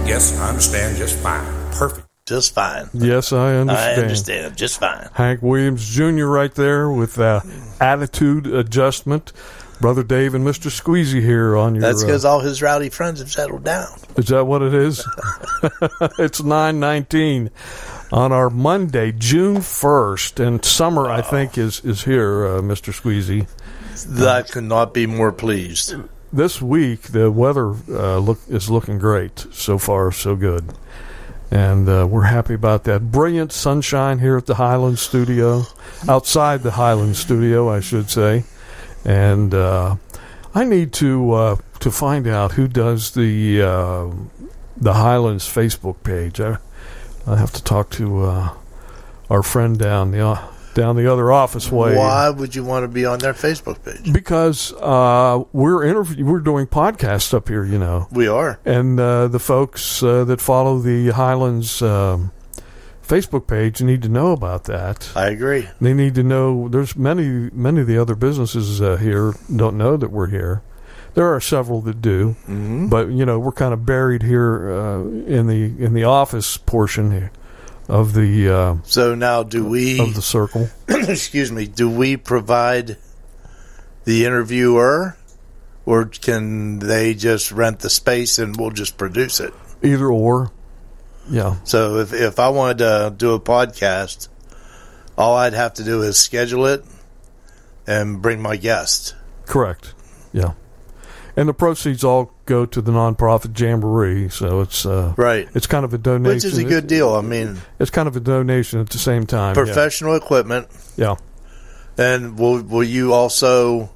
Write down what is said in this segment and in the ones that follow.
Yes, I understand just fine. Perfect. Just fine. Yes, I understand. I understand. Just fine. Hank Williams Jr. right there with attitude adjustment. Brother Dave and Mr. Squeezy here on your... That's because all his rowdy friends have settled down. Is that what it is? It's 9:19 on our Monday, June 1st. And summer, I think, is here, Mr. Squeezy. That could not be more pleased. This week, the weather is looking great. So far, so good. And we're happy about that. Brilliant sunshine here at the Highland Studio. Outside the Highland Studio, I should say. And I need to find out who does the Highlands Facebook page. I have to talk to our friend down the other office way. Why would you want to be on their Facebook page? Because we're doing podcasts up here, you know. We are, and the folks that follow the Highlands Facebook page need to know about that. I agree. They need to know. There's many of the other businesses here don't know that we're here. There are several that do, but you know we're kind of buried here in the office portion here of the. So now, do we of the circle? Excuse me. Do we provide the interviewer, or can they just rent the space and we'll just produce it? Either or. Yeah. So if I wanted to do a podcast, all I'd have to do is schedule it and bring my guest. Correct. Yeah. And the proceeds all go to the nonprofit Jamboree, so it's right. It's kind of a donation, which is a good deal. I mean, it's kind of a donation at the same time. Professional equipment. Yeah. And will you also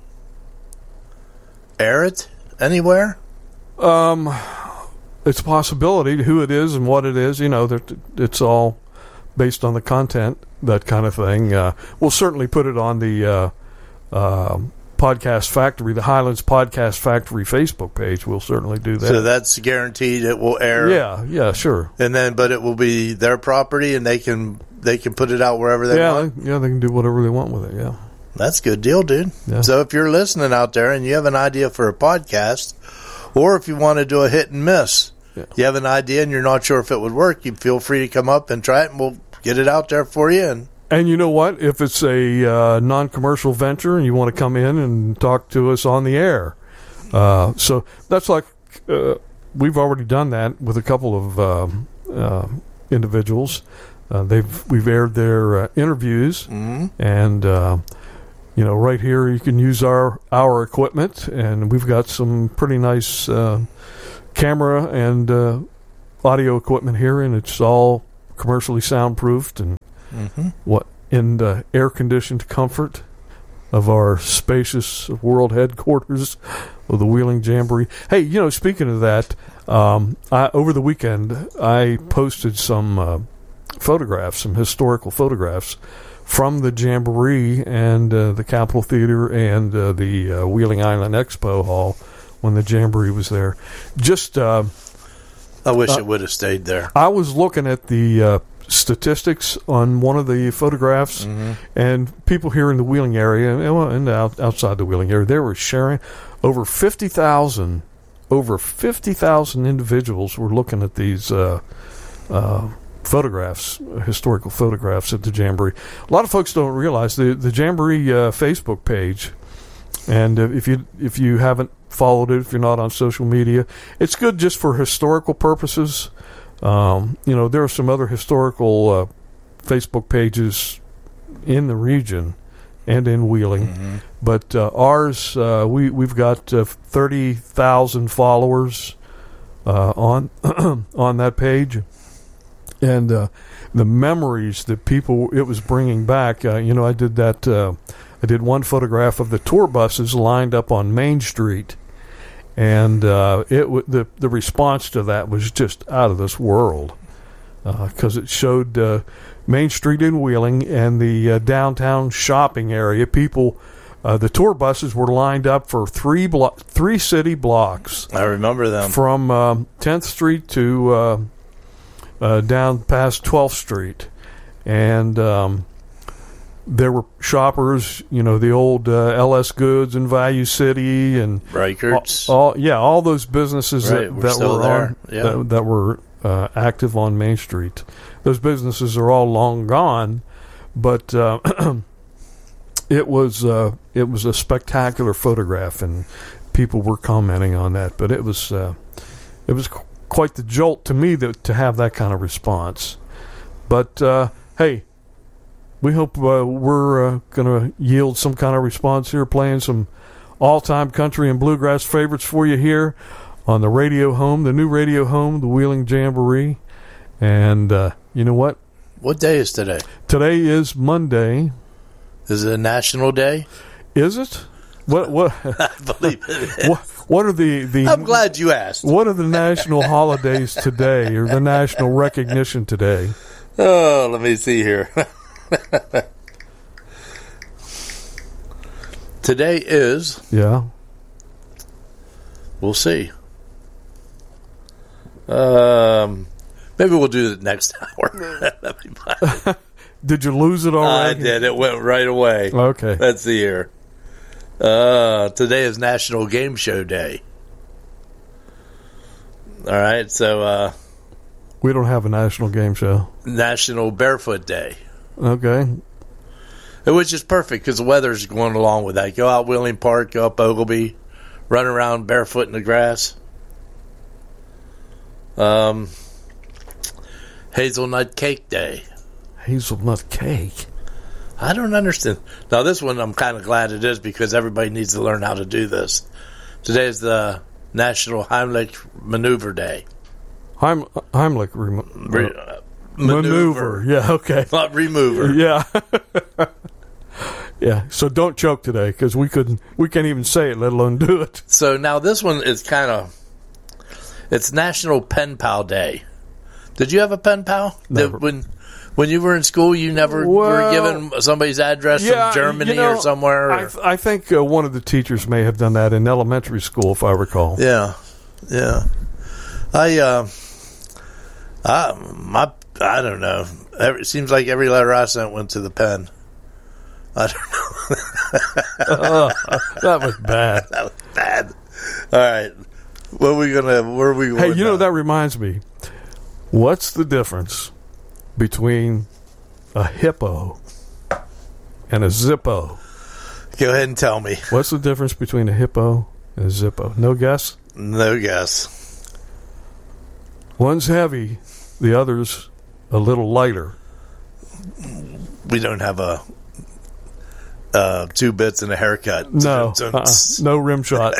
air it anywhere? It's a possibility. Who it is and what it is, you know, it's all based on the content, that kind of thing. We'll certainly put it on the Podcast Factory, the Highlands Podcast Factory Facebook page. We'll certainly do that. So that's guaranteed it will air. Yeah, sure. And then, but it will be their property, and they can put it out wherever they want. Yeah, they can do whatever they want with it. Yeah, that's a good deal, dude. Yeah. So if you're listening out there and you have an idea for a podcast, or if you want to do a hit and miss, you have an idea and you're not sure if it would work, you feel free to come up and try it, and we'll get it out there for you. And you know what? If it's a non-commercial venture and you want to come in and talk to us on the air, so that's like we've already done that with a couple of individuals. We've aired their interviews, and you know, right here you can use our equipment, and we've got some pretty nice camera and audio equipment here, and it's all commercially soundproofed and what in the air-conditioned comfort of our spacious world headquarters of the Wheeling Jamboree. Hey, you know, speaking of that, over the weekend I posted some photographs, some historical photographs from the Jamboree and the Capitol Theater and the Wheeling Island Expo Hall when the Jamboree was there. Just I wish it would have stayed there. I was looking at the statistics on one of the photographs, and people here in the Wheeling area and outside the Wheeling area, they were sharing over 50,000 individuals were looking at these photographs, historical photographs at the Jamboree. A lot of folks don't realize the Jamboree Facebook page, and if you haven't followed it, if you're not on social media, it's good just for historical purposes. You know, there are some other historical Facebook pages in the region and in Wheeling, but ours, we've got 30,000 followers on on that page, and the memories that it was bringing back. You know, I did that. I did one photograph of the tour buses lined up on Main Street. And the response to that was just out of this world, because it showed Main Street in Wheeling and the downtown shopping area. People, the tour buses were lined up for three city blocks. I remember them from 10th Street to down past 12th Street, and there were shoppers, the old LS Goods in Value City and Reichert's. All those businesses Right, that were active on Main Street. Those businesses are all long gone, but it was a spectacular photograph, and people were commenting on that. But it was quite the jolt to me to have that kind of response. But hey, we hope we're going to yield some kind of response here, playing some all-time country and bluegrass favorites for you here on the radio home, the new radio home, the Wheeling Jamboree. And you know what? What day is today? Today is Monday. Is it a national day? Is it? What? I believe it is. What are the? I'm glad you asked. What are the national holidays today, or the national recognition today? Oh, let me see here. Today is. Yeah. We'll see. Maybe we'll do it next hour. That'd be fine. Did you lose it already? I did. It went right away. Okay. Let's see here. Today is National Game Show Day. All right, so we don't have a national game show. National Barefoot Day. Okay. Which is perfect because the weather's going along with that. Go out Wheeling Park, go up Oglebay, run around barefoot in the grass. Hazelnut Cake Day. Hazelnut cake? I don't understand. Now, this one I'm kind of glad it is because everybody needs to learn how to do this. Today is the National Heimlich Maneuver Day. Heimlich maneuver. Yeah, okay. Not remover. Yeah. Yeah, so don't choke today because we can't even say it, let alone do it. So now this one is it's National Pen Pal Day. Did you have a pen pal? Never. When you were in school, you never were given somebody's address from Germany or somewhere? Or? I think one of the teachers may have done that in elementary school, if I recall. Yeah. I don't know. It seems like every letter I sent went to the pen. I don't know. That was bad. That was bad. All right. Where are we going? Hey, that reminds me. What's the difference between a hippo and a Zippo? Go ahead and tell me. What's the difference between a hippo and a Zippo? No guess? No guess. One's heavy, the other's a little lighter. We don't have a 2 bits and a haircut. No, no rim shot.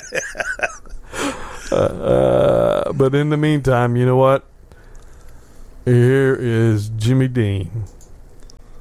But in the meantime, you know what? Here is Jimmy Dean.